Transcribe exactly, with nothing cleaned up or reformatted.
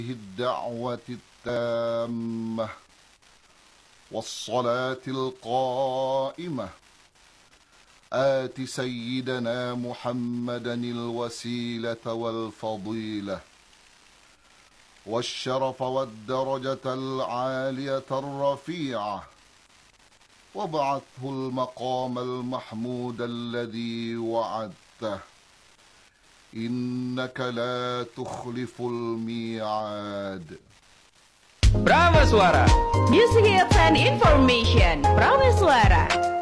الدعوة التامة والصلاة القائمة آت سيدنا محمدا الوسيلة والفضيلة والشرف والدرجة العالية الرفيعة وابعثه المقام المحمود الذي وعدته إنك لا تخلف الميعاد. Prameswara. Music hits and information. Prameswara.